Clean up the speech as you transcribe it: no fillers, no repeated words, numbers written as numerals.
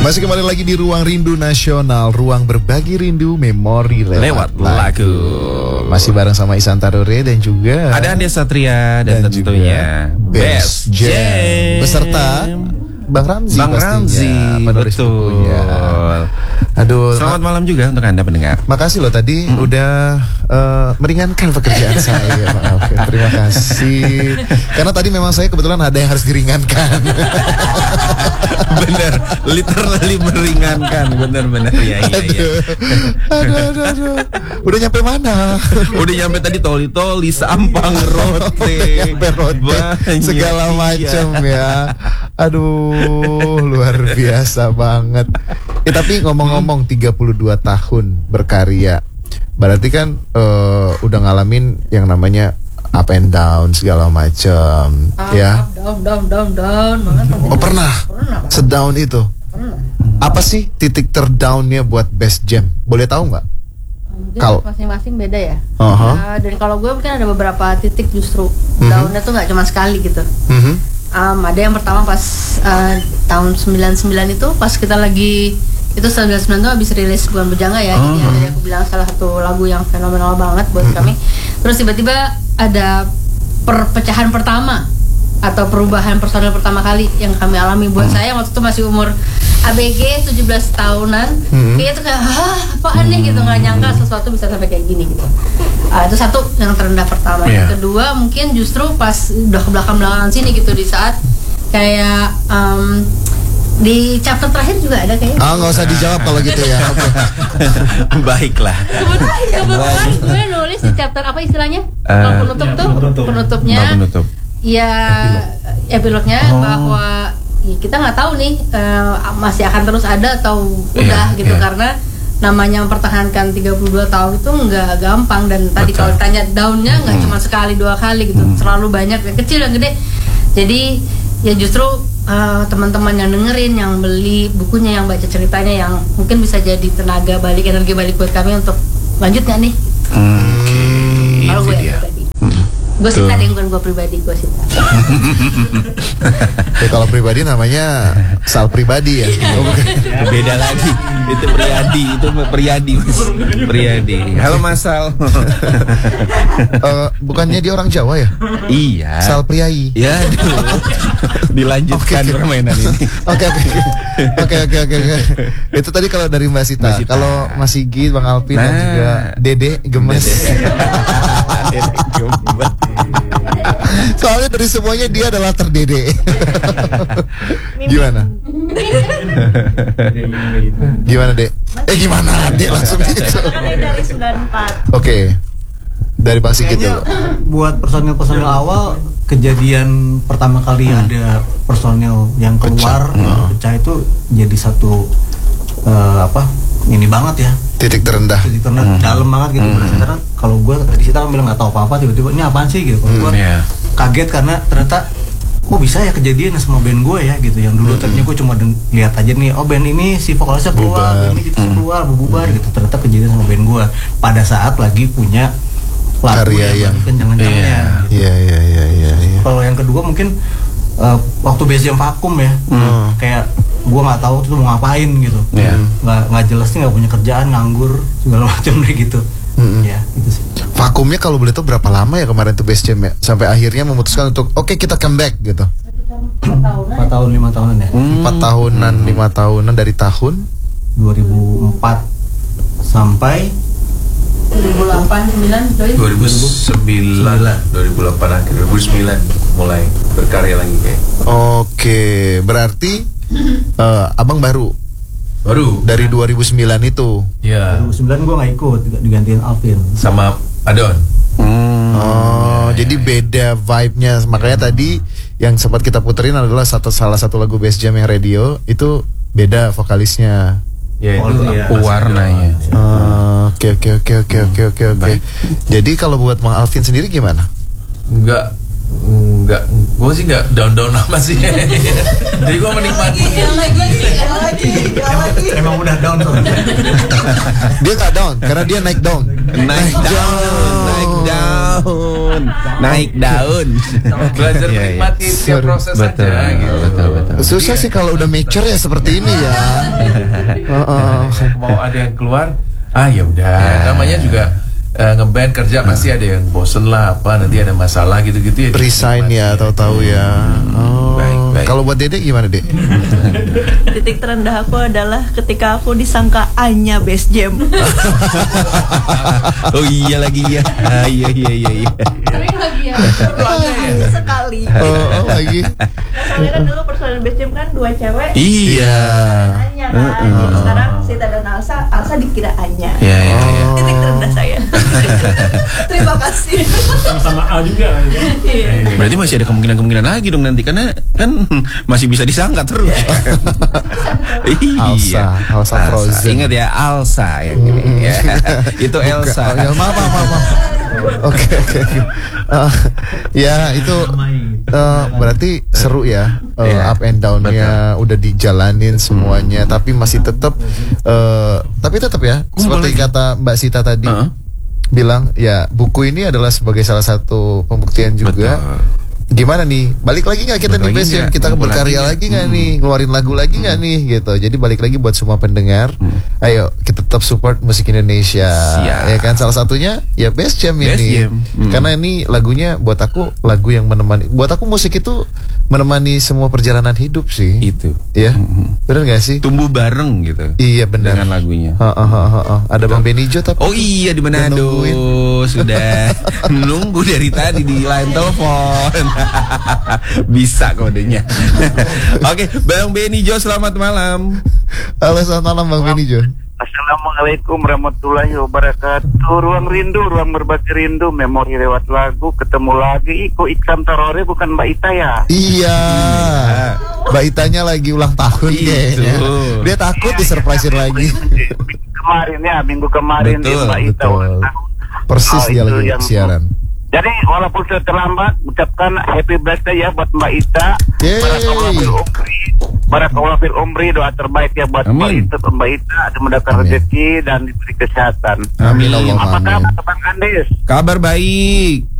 Masih kembali lagi di Ruang Rindu Nasional, ruang berbagi rindu memori lewat lagu. Masih bareng sama Ihsan Tarore dan juga ada Andia Satria dan tentunya Best Jam beserta Bang Ramzi. Bang Ramzi, betul. Aduh, selamat malam juga untuk Anda pendengar. Makasih loh tadi udah meringankan pekerjaan saya. Maaf ya, terima kasih. Karena tadi memang saya kebetulan ada yang harus diringankan. Bener, literally meringankan, bener-bener ya. Aduh. Udah nyampe mana? Udah nyampe tadi toli-toli, sampang, rote, segala macam ya. Aduh, luar biasa banget. Tapi ngomong-ngomong 32 tahun berkarya, berarti kan udah ngalamin yang namanya up and down segala macam, ya. Down banget. Oh pernah? Sedown itu? Pernah. Apa sih titik terdownnya buat Best Jam? Boleh tahu nggak? Kalau masing-masing beda ya. Dan kalau gue mungkin ada beberapa titik justru downnya tuh nggak cuma sekali gitu. Ada yang pertama pas tahun 99 itu pas kita lagi itu 99 tuh habis rilis Bukan Bujangga ya. Jadi yang aku bilang salah satu lagu yang fenomenal banget buat kami. Terus tiba-tiba ada perpecahan pertama atau perubahan personil pertama kali yang kami alami. Buat saya waktu itu masih umur ABG 17 tahunan. Kayaknya tuh kayak apaan nih gitu, nggak nyangka sesuatu bisa sampai kayak gini gitu. Itu satu yang terendah pertama. Yang kedua mungkin justru pas udah ke belakang-belakangan sini gitu, di saat kayak di chapter terakhir juga ada kayaknya. Nggak usah dijawab kalau gitu ya. Baiklah. Kebetulan gue nulis di chapter apa istilahnya? Penutup tuh, penutupnya. Ya epilognya bahwa kita nggak tahu nih masih akan terus ada atau udah gitu, karena namanya mempertahankan 32 tahun itu nggak gampang. Dan tadi kalau ditanya downnya nggak cuma sekali dua kali gitu, selalu banyak, yang kecil yang gede. Jadi ya justru teman-teman yang dengerin, yang beli bukunya, yang baca ceritanya, yang mungkin bisa jadi tenaga balik, energi balik buat kami untuk lanjut nggak nih? Kalau gue pribadi, gue sih tadi bukan gue pribadi, gue sih. Kalau pribadi namanya Sal pribadi ya. Beda lagi. Itu Priyadi. Halo Mas Sal. Bukannya dia orang Jawa ya? Iya. Sal Priai. Ya, dilanjutkan permainan ini. Oke. Itu tadi kalau dari Mbak Sita. Kalau Mas Sigit, Bang Alvin dan juga Dede Gemes. Soalnya dari semuanya dia adalah terdede. Gimana? Gimana Dek? Gimana Dek langsung gitu? Dari 94. Oke. Dari Bang Sigit dulu. Buat personil awal, kejadian pertama kali ada personil yang keluar pecah itu jadi satu ini banget ya, titik terendah dalam banget gitu. Karena kalau gue tadi kita kan bilang nggak tahu apa-apa, tiba-tiba ini apaan sih gitu. Gue kaget karena ternyata kok bisa ya kejadian sama band gue ya gitu. Yang dulu tadinya gue cuma lihat aja nih, band ini si vokalisnya keluar, band ini keluar, bubar gitu. Ternyata kejadian sama band gue pada saat lagi punya karya yang kencang-kencangnya. Iya. Kalau yang kedua mungkin waktu Best Jam vakum ya, kayak gue nggak tahu tuh mau ngapain gitu, nggak jelas nih, nggak punya kerjaan, nganggur segala macam deh gitu. Ya itu sih. Vakumnya kalau boleh tahu berapa lama ya kemarin tuh Best Jam ya, sampai akhirnya memutuskan untuk oke, kita comeback gitu. 4 tahun 5 tahunan ya. 4 tahunan 5 tahunan dari tahun 2004 sampai 2008, 2008 akhir 2009 mulai berkarya lagi kayak. Oke, berarti abang baru dari 2009 itu. Iya. 2009 gue nggak ikut, digantiin Alvin sama Adon. Jadi beda vibe-nya. Makanya tadi yang sempat kita puterin adalah salah satu lagu Best Jam yang radio itu beda vokalisnya. Ya itu warnanya. Oke. Jadi kalau buat Bang Alvin sendiri gimana? Enggak Enggak, gue sih enggak down amat sih. Jadi gue menikmati. Emang udah down tuh. Dia nggak down karena dia naik down. Naik daun. Belajar menikmati tiap proses betul, aja gitu. betul. Susah sih kalau udah mature ya seperti ini ya. Mau ada yang keluar, ya udah. Namanya juga ngeband kerja pasti ada yang bosen lah apa, nanti ada masalah gitu-gitu ya. Resign ya, tahu-tahu ya. Baik. Kalau buat Dede gimana, Dek? Titik terendah aku adalah ketika aku disangka Anya Best Jam. Oh iya lagi ya. Iya. Sering lagi ya. Sekali. Oh lagi. Soalnya kan dulu personil Best Jam kan 2 cewek. Iya. Anya kan. Sekarang Sita dan Alsa dikira Anya. Iya. Titik terendah saya. Terima kasih. Sama A juga. Berarti masih ada kemungkinan lagi dong nanti, karena kan masih bisa disangka terus. Alsa Frozen. Ingat ya, Alsa yang ini ya. Itu Elsa. Maaf. Oke. Ya itu berarti seru ya, up and down-nya udah dijalanin semuanya, tapi masih tetap ya seperti kata Mbak Sita tadi bilang ya, buku ini adalah sebagai salah satu pembuktian juga. Betul. Gimana nih, balik lagi nggak kita di Best Jam, kita berkarya lagi nggak nih, ngeluarin lagu lagi nggak nih gitu. Jadi balik lagi buat semua pendengar, ayo kita tetap support musik Indonesia. Ya kan, salah satunya ya Best Jam ini. Karena ini lagunya buat aku lagu yang menemani, buat aku musik itu menemani semua perjalanan hidup sih. Itu ya, benar nggak sih? Tumbuh bareng gitu. Iya benar. Dengan lagunya. Ada Bang Benijo tapi. Oh iya, di Manado sudah nunggu dari tadi di line telepon. Bisa kodenya. Oke, Bang Benijo, selamat malam. Halo, selamat malam Bang Benijo. Assalamualaikum warahmatullahi wabarakatuh. Ruang rindu, ruang berbagi rindu, memori lewat lagu, ketemu lagi. Iko Ikram Tarore, bukan Mbak Ita ya? Iya, Mbak Itanya lagi ulang tahun kayaknya. Dia takut disurprisein lagi. Minggu kemarin betul, Mbak Ita ulang tahun. Persis dia lagi siaran. Jadi walaupun sudah terlambat, ucapkan happy birthday ya buat Mbak Ita. Barakallahu fil umri, doa terbaik ya buat Mbak Ita, dimudahkan rezeki dan diberi kesehatan. Amin. Apa kabar Bang Andis? Kabar baik.